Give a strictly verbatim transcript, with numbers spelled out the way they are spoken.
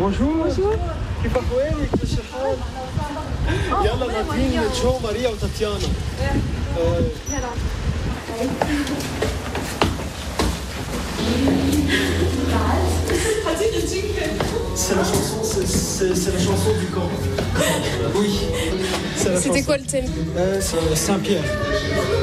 Bonjour. Bonjour. كيف أحوالك كيف الحال؟ يلا نادين تشو ماريا وتاتيانا. C'est la chanson, c'est, c'est, c'est la chanson du camp. Oui. C'était quoi le thème? euh, C'est Saint-Pierre.